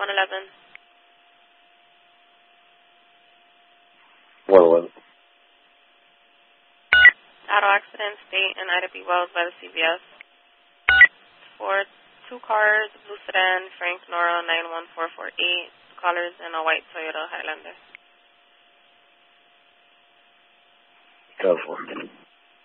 111. 111. Auto accident, State and Ida B. Wells by the CVS. For 2 cars, blue sedan, Frank Nora 91448. Callers in a white Toyota Highlander. 10-4.